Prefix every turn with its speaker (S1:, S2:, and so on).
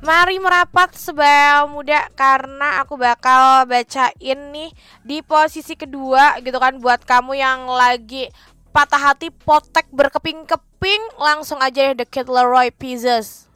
S1: Mari merapat sebaya muda, karena aku bakal bacain nih di posisi kedua gitu kan. Buat kamu yang lagi patah hati, potek berkeping-keping, langsung aja ya The Kid Laroi Pieces.